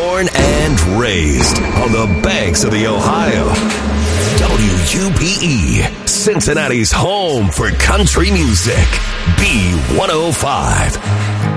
Born and raised on the banks of the Ohio. WUPE, Cincinnati's home for country music. B105.